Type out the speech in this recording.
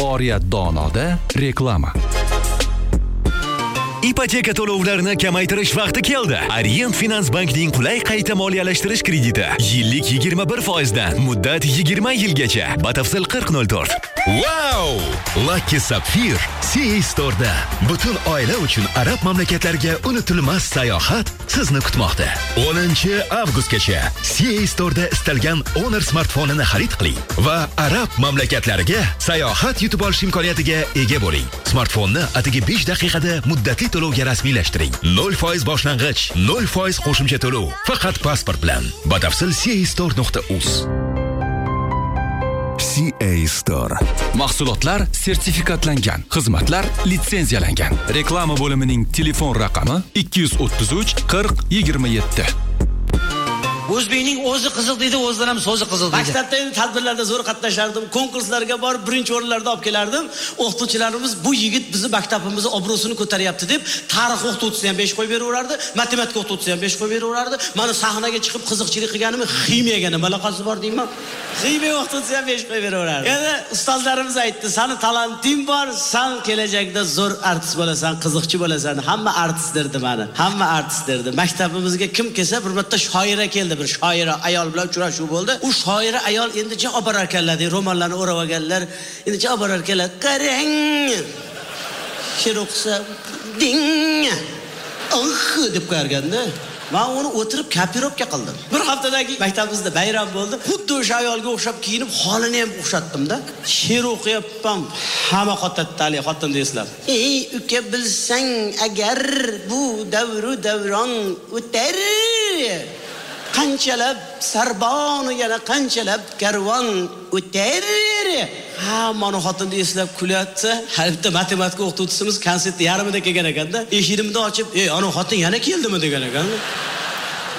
Oriyat Donoda reklama. Ipoteka to'lovlarini kamaytirish vaqti keldi. Orient Finans Bankning qulay qayta moliyalashtirish krediti. Yillik 21% dan, muddat 20 yilgacha. Batafsil 4004. Wow! Lucky Sapphire CA Store'da butun oila uchun arab mamlakatlariga unutilmas sayohat sizni kutmoqda. 10-avgustgacha CA Store'da istalgan Honor smartfonini xarid qiling va arab mamlakatlariga sayohat yutib olish imkoniyatiga ega bo'ling. Smartfonni atigi 5 daqiqada muddatli to'lovga rasmiylashtiring. 0% boshlang'ich, 0% qo'shimcha to'lov. Faqat pasport bilan. Batafsil castore.uz. CA Store. Mahsulotlar sertifikatlangan, xizmatlar litsenziyalangan. Reklama bo'limining telefon raqami 233 40 27. O'zbekning o'zi qiziq deydi, o'zidan ham so'zi qiziq deydi. Maktabda endi tadbirlarda zo'r qatnashardim, konkurslarga borib birinchi o'rinlarda olib kelardim. O'qituvchilarimiz bu yigit bizni maktabimizni obro'sini ko'taryapti deb tarix o'qituvchisi ham 5 qo'yib beraverardi, matematika o'qituvchisi ham 5 qo'yib beraverardi. Mana sahnaga chiqib qiziqchilik qilganimni ximiyaga nima aloqasi bor deyman. Ximiya o'qituvchisi ham 5 qo'yib beraverardi. Endi ustozlarimiz aytdi, "Sani talenting bor, sen kelajakda zo'r artist bo'lasan, qiziqchi bo'lasan." Hamma artist derdi meni. Hamma artist derdi. Maktabimizga kim kelsa, bir marta shoira keldi. Bir shoira ayol bilan uchrashuv bo'ldi. U shoira ayol endi javob berarkanlar, ro'mollarni o'rab olganlar. Endi javob berarkanlar. Qarang. She'r o'qisa, ding. Deb qo'yarganda. Men uni o'tirib kopirovka qildim. Bir haftadagi maktabimizda bayram bo'ldi. Xuddi o'sha ayolga o'xshab kiyinib, holini ham o'xshatdim-da. She'r o'qiyapman. Hamma qotatali xotinni eslab. Ey uka bilsang agar bu davru davron o'tar. Qanchalab sarbon yana qanchalab karvon o'tar. Ha, mana xotinni eslab kulyapti. Halbuki matematika o'qituvchimiz konsertni yarmida kelgan ekanda, eshigimni ochib, "Ey, ana xotin yana keldimi?" degan ekan.